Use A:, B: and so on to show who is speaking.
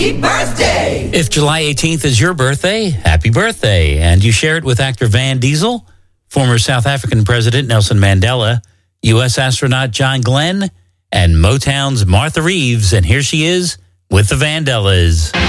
A: Birthday!
B: If July 18th is your birthday, happy birthday. And you share it with actor Van Diesel, former South African President Nelson Mandela, U.S. astronaut John Glenn, and Motown's Martha Reeves. And here she is with the Vandellas.